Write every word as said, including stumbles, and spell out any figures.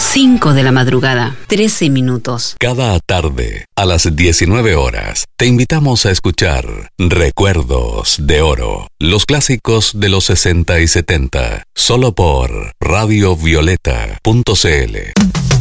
cinco de la madrugada, trece minutos. Cada tarde, a las diecinueve horas, te invitamos a escuchar Recuerdos de Oro, los clásicos de los sesenta y setenta, solo por radio violeta punto c l.